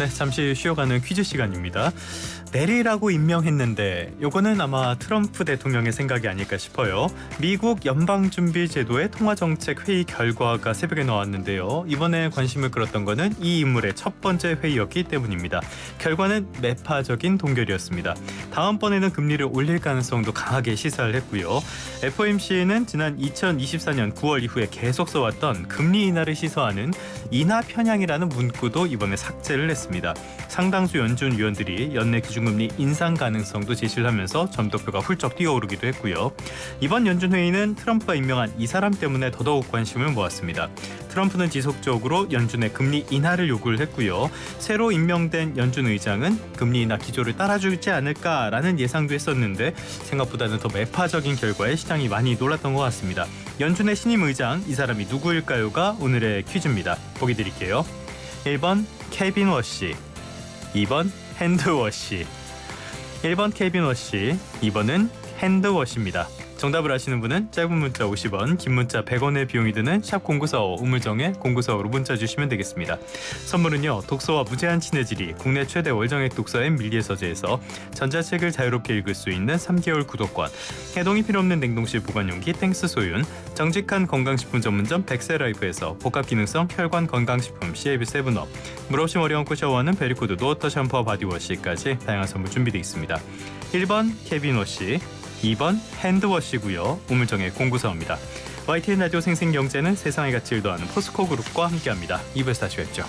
네, 잠시 쉬어가는 퀴즈 시간입니다. 내리라고 임명했는데 요거는 아마 트럼프 대통령의 생각이 아닐까 싶어요. 미국 연방준비제도의 통화정책 회의 결과가 새벽에 나왔는데요. 이번에 관심을 끌었던 거는 이 인물의 첫 번째 회의였기 때문입니다. 결과는 매파적인 동결이었습니다. 다음번에는 금리를 올릴 가능성도 강하게 시사를 했고요. FOMC는 지난 2024년 9월 이후에 계속 써왔던 금리 인하를 시사하는 인하 편향이라는 문구도 이번에 삭제를 했습니다. 상당수 연준 위원들이 연내 기준금리 인상 가능성도 제시를 하면서 점도표가 훌쩍 뛰어오르기도 했고요. 이번 연준회의는 트럼프가 임명한 이 사람 때문에 더더욱 관심을 모았습니다. 트럼프는 지속적으로 연준의 금리 인하를 요구를 했고요. 새로 임명된 연준 의장은 금리 인하 기조를 따라주지 않을까라는 예상도 했었는데 생각보다는 더 매파적인 결과에 시장이 많이 놀랐던 것 같습니다. 연준의 신임 의장, 이 사람이 누구일까요가 오늘의 퀴즈입니다. 보기 드릴게요. 1번 케빈 워시, 2번 핸드워시. 1번 케빈 워시, 2번은 핸드워시입니다. 정답을 아시는 분은 짧은 문자 50원, 긴 문자 100원의 비용이 드는 샵 0945 우물정에 0945로 문자 주시면 되겠습니다. 선물은요, 독서와 무제한 친해지리 국내 최대 월정액 독서인 밀리에서재에서 전자책을 자유롭게 읽을 수 있는 3개월 구독권, 해동이 필요 없는 냉동실 보관용기 땡스 소윤, 정직한 건강식품 전문점 백세라이프에서 복합기능성 혈관 건강식품 CAB 세븐업, 물 없이 머리 감고 샤워하는 베리코드 노워터 샴푸와 바디워시까지 다양한 선물 준비되어 있습니다. 1번 케빈 워시, 2번 핸드워시고요. 우물정의 0945입니다. YTN 라디오 생생경제는 세상의 가치를 더하는 포스코 그룹과 함께합니다. 2부에서 다시 뵙죠.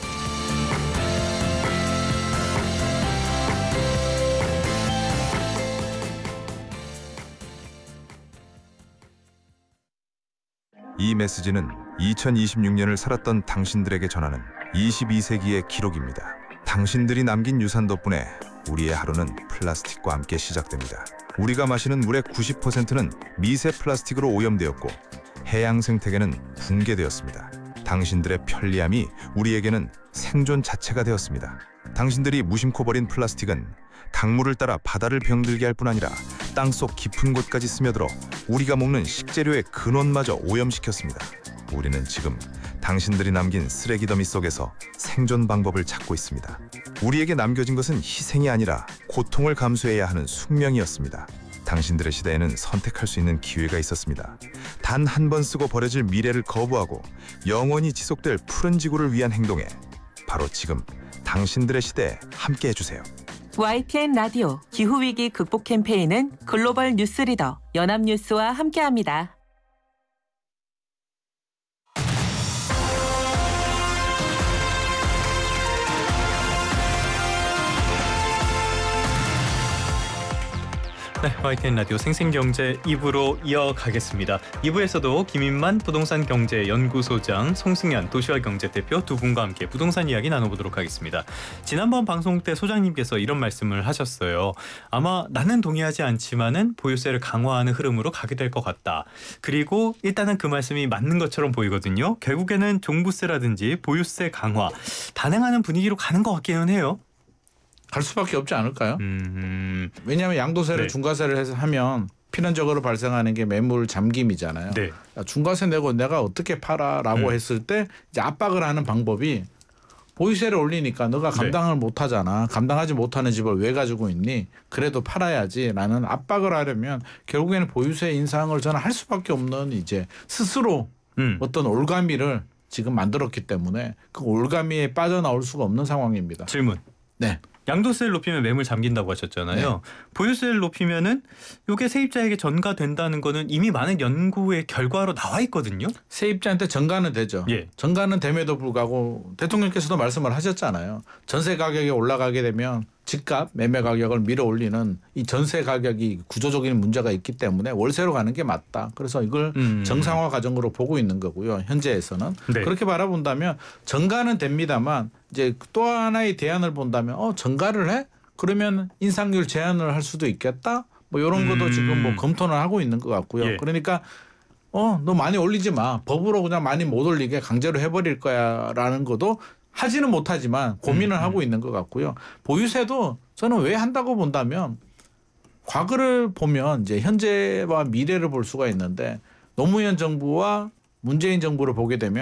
이 메시지는 2026년을 살았던 당신들에게 전하는 22세기의 기록입니다. 당신들이 남긴 유산 덕분에 우리의 하루는 플라스틱과 함께 시작됩니다. 우리가 마시는 물의 90%는 미세 플라스틱으로 오염되었고 해양 생태계는 붕괴되었습니다. 당신들의 편리함이 우리에게는 생존 자체가 되었습니다. 당신들이 무심코 버린 플라스틱은 강물을 따라 바다를 병들게 할 뿐 아니라 땅속 깊은 곳까지 스며들어 우리가 먹는 식재료의 근원마저 오염시켰습니다. 우리는 지금 당신들이 남긴 쓰레기 더미 속에서 생존 방법을 찾고 있습니다. 우리에게 남겨진 것은 희생이 아니라 고통을 감수해야 하는 숙명이었습니다. 당신들의 시대에는 선택할 수 있는 기회가 있었습니다. 단 한 번 쓰고 버려질 미래를 거부하고 영원히 지속될 푸른 지구를 위한 행동에 바로 지금 당신들의 시대에 함께 해주세요. YTN 라디오 기후위기 극복 캠페인은 글로벌 뉴스 리더 연합뉴스와 함께합니다. 네, YTN 라디오 생생경제 2부로 이어가겠습니다. 2부에서도 김인만 부동산경제연구소장, 송승현 도시화경제대표 두 분과 함께 부동산 이야기 나눠보도록 하겠습니다. 지난번 방송 때 소장님께서 이런 말씀을 하셨어요. 아마 나는 동의하지 않지만은 보유세를 강화하는 흐름으로 가게 될 것 같다. 그리고 일단은 그 말씀이 맞는 것처럼 보이거든요. 결국에는 종부세라든지 보유세 강화 단행하는 분위기로 가는 것 같기는 해요. 갈 수밖에 없지 않을까요? 왜냐하면 양도세를 네. 중과세를 해서 하면 필연적으로 발생하는 게 매물 잠김이잖아요. 네. 중과세 내고 내가 어떻게 팔아라고 했을 때 이제 압박을 하는 방법이 보유세를 올리니까 너가 감당을 못하잖아. 감당하지 못하는 집을 왜 가지고 있니? 그래도 팔아야지라는 압박을 하려면 결국에는 보유세 인상을 저는 할 수밖에 없는 이제 스스로 어떤 올가미를 지금 만들었기 때문에 그 올가미에 빠져나올 수가 없는 상황입니다. 질문. 네. 양도세를 높이면 매물 잠긴다고 하셨잖아요. 네. 보유세를 높이면은 이게 세입자에게 전가된다는 거는 이미 많은 연구의 결과로 나와 있거든요. 세입자한테 전가는 되죠. 예. 전가는 됨에도 불구하고 대통령께서도 말씀을 하셨잖아요. 전세 가격이 올라가게 되면 집값 매매 가격을 밀어올리는 이 전세 가격이 구조적인 문제가 있기 때문에 월세로 가는 게 맞다. 그래서 이걸 정상화 과정으로 보고 있는 거고요. 현재에서는. 네. 그렇게 바라본다면 전가는 됩니다만 이제 또 하나의 대안을 본다면 전가를 해? 그러면 인상률 제한을 할 수도 있겠다. 뭐 이런 것도 지금 뭐 검토는 하고 있는 것 같고요. 예. 그러니까 너 많이 올리지 마. 법으로 그냥 많이 못 올리게 강제로 해버릴 거야라는 것도 하지는 못하지만 고민을 하고 있는 것 같고요. 보유세도 저는 왜 한다고 본다면 과거를 보면 이제 현재와 미래를 볼 수가 있는데 노무현 정부와 문재인 정부를 보게 되면